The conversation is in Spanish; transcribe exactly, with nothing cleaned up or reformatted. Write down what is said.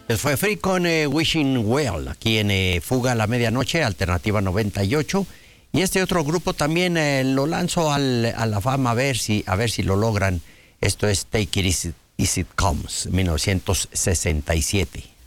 Les fue Free con eh, Wishing Well, aquí en eh, Fuga a la Medianoche, Alternativa noventa y ocho. Y este otro grupo también eh, lo lanzo al, a la fama a ver si, a ver si lo logran. Esto es Take It As It Comes, mil novecientos sesenta y siete.